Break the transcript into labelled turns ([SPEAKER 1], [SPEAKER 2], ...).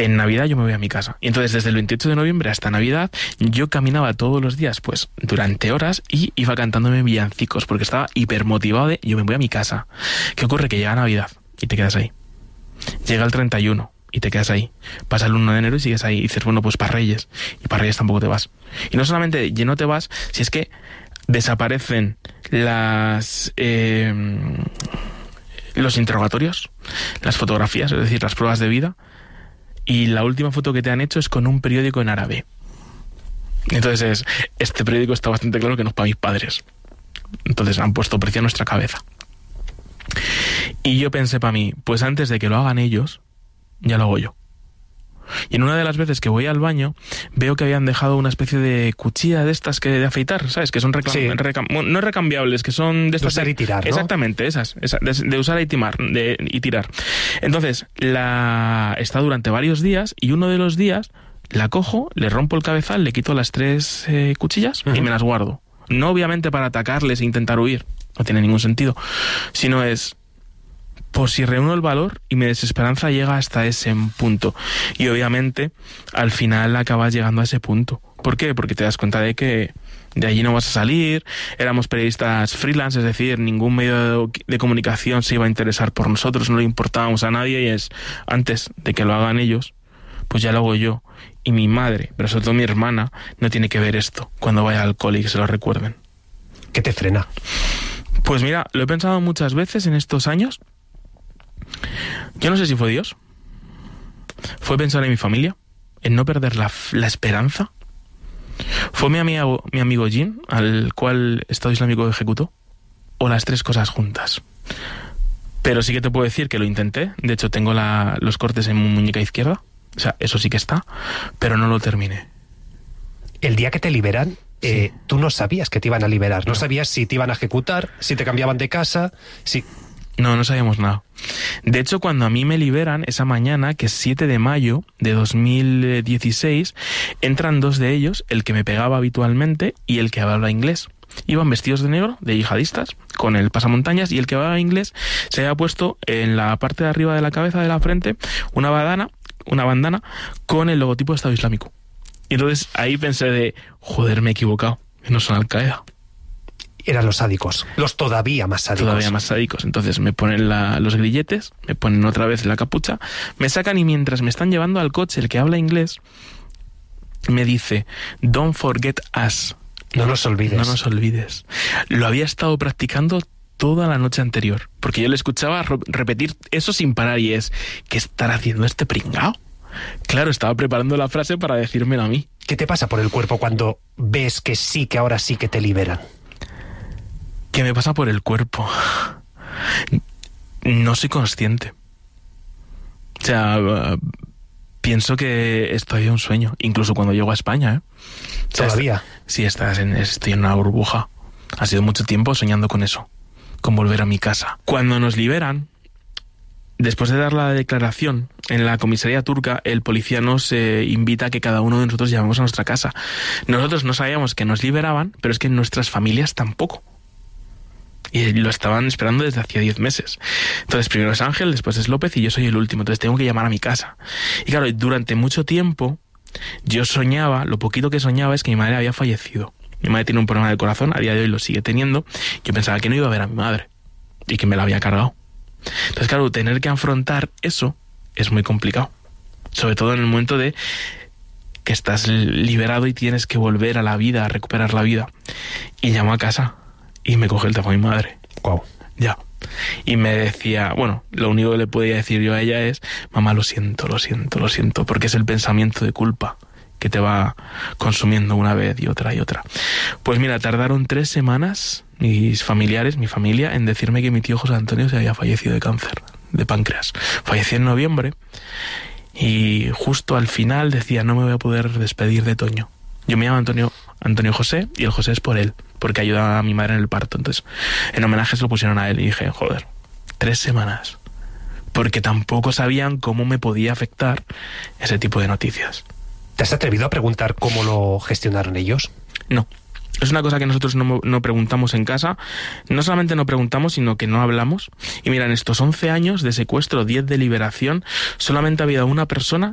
[SPEAKER 1] en Navidad yo me voy a mi casa. Y entonces desde el 28 de noviembre hasta Navidad yo caminaba todos los días pues durante horas y iba cantándome villancicos porque estaba hipermotivado de yo me voy a mi casa. ¿Qué ocurre? Que llega Navidad y te quedas ahí. Llega el 31 y te quedas ahí. Pasa el 1 de enero y sigues ahí. Y dices, bueno, pues para Reyes. Y para Reyes tampoco te vas. Y no solamente no te vas, si es que desaparecen los interrogatorios, las fotografías, es decir, las pruebas de vida, y la última foto que te han hecho es con un periódico en árabe. Entonces, este periódico está bastante claro que no es para mis padres. Entonces han puesto precio a nuestra cabeza. Y yo pensé para mí, pues antes de que lo hagan ellos, ya lo hago yo. Y en una de las veces que voy al baño, veo que habían dejado una especie de cuchilla de estas que de afeitar, ¿sabes? Que son no recambiables, que son de estas...
[SPEAKER 2] De usar y tirar, ¿no?
[SPEAKER 1] Exactamente, esas de usar y tirar. Entonces, está durante varios días y uno de los días la cojo, le rompo el cabezal, le quito las 3 cuchillas y me las guardo. No obviamente para atacarles e intentar huir, no tiene ningún sentido, sino es... por si reúno el valor y mi desesperanza llega hasta ese punto. Y obviamente, al final acabas llegando a ese punto. ¿Por qué? Porque te das cuenta de que de allí no vas a salir, éramos periodistas freelance, es decir, ningún medio de comunicación se iba a interesar por nosotros, no le importábamos a nadie, y es, antes de que lo hagan ellos, pues ya lo hago yo. Y mi madre, pero sobre todo mi hermana, no tiene que ver esto cuando vaya al cole y que se lo recuerden.
[SPEAKER 2] ¿Qué te frena?
[SPEAKER 1] Pues mira, lo he pensado muchas veces en estos años. Yo no sé si fue Dios, fue pensar en mi familia, en no perder la esperanza, fue mi amigo Jin, al cual Estado Islámico ejecutó, o las 3 cosas juntas. Pero sí que te puedo decir que lo intenté, de hecho tengo los cortes en mi muñeca izquierda, o sea, eso sí que está, pero no lo terminé.
[SPEAKER 2] El día que te liberan, sí. Tú no sabías que te iban a liberar, no sabías si te iban a ejecutar, si te cambiaban de casa, si...
[SPEAKER 1] No sabíamos nada. De hecho, cuando a mí me liberan, esa mañana, que es 7 de mayo de 2016, entran 2 de ellos, el que me pegaba habitualmente y el que habla inglés. Iban vestidos de negro, de yihadistas, con el pasamontañas, y el que hablaba inglés se había puesto en la parte de arriba de la cabeza, de la frente, una bandana con el logotipo de Estado Islámico. Y entonces ahí pensé de, joder, me he equivocado, que no son Al-Qaeda.
[SPEAKER 2] Eran los sádicos, los todavía más sádicos.
[SPEAKER 1] Todavía más sádicos. Entonces me ponen los grilletes, me ponen otra vez la capucha, me sacan, y mientras me están llevando al coche, el que habla inglés me dice, don't forget us.
[SPEAKER 2] No nos olvides.
[SPEAKER 1] No nos olvides. Lo había estado practicando toda la noche anterior, porque yo le escuchaba repetir eso sin parar, y es, ¿qué estará haciendo este pringao? Claro, estaba preparando la frase para decírmelo a mí.
[SPEAKER 2] ¿Qué te pasa por el cuerpo cuando ves que sí, que ahora sí que te liberan?
[SPEAKER 1] ¿Qué me pasa por el cuerpo? No soy consciente. O sea, pienso que estoy en un sueño, incluso cuando llego a España, ¿eh? O sea,
[SPEAKER 2] ¿Todavía?
[SPEAKER 1] Sí, estoy en una burbuja. Ha sido mucho tiempo soñando con eso, con volver a mi casa. Cuando nos liberan, después de dar la declaración en la comisaría turca, el policía nos invita a que cada uno de nosotros llevemos a nuestra casa. Nosotros no sabíamos que nos liberaban, pero es que nuestras familias tampoco. Y lo estaban esperando desde hacía 10 meses. Entonces primero es Ángel, después es López y yo soy el último. Entonces tengo que llamar a mi casa. Y claro, durante mucho tiempo yo soñaba, lo poquito que soñaba es que mi madre había fallecido. Mi madre tiene un problema de corazón, a día de hoy lo sigue teniendo. Yo pensaba que no iba a ver a mi madre y que me la había cargado. Entonces claro, tener que afrontar eso es muy complicado. Sobre todo en el momento de que estás liberado y tienes que volver a la vida, a recuperar la vida. Y llamo a casa. Y me coge el teléfono mi madre.
[SPEAKER 2] Wow.
[SPEAKER 1] Ya. Y me decía, bueno, lo único que le podía decir yo a ella es, mamá, lo siento, porque es el pensamiento de culpa que te va consumiendo una vez y otra y otra. Pues mira, tardaron 3 semanas mis familiares, mi familia, en decirme que mi tío José Antonio se había fallecido de cáncer, de páncreas. Falleció en noviembre y justo al final decía, no me voy a poder despedir de Toño. Yo me llamo Antonio José, y el José es por él, porque ayuda a mi madre en el parto. Entonces, en homenaje se lo pusieron a él y dije, joder, 3 semanas. Porque tampoco sabían cómo me podía afectar ese tipo de noticias.
[SPEAKER 2] ¿Te has atrevido a preguntar cómo lo gestionaron ellos?
[SPEAKER 1] No. Es una cosa que nosotros no preguntamos en casa. No solamente no preguntamos, sino que no hablamos. Y mira, en estos 11 años de secuestro, 10 de liberación, solamente ha habido una persona